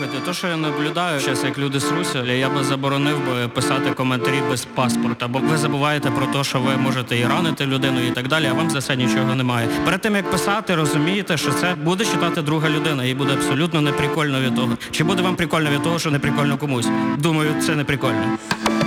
Слухайте, то, що я наблюдаю зараз, як люди сруся, я би заборонив би писати коментарі без паспорта, бо ви забуваєте про те, що ви можете і ранити людину і так далі, а вам за це нічого немає. Перед тим, як писати, розумієте, що це буде читати друга людина, і буде абсолютно неприкольно від того. Чи буде вам прикольно від того, що неприкольно комусь? Думаю, це неприкольно.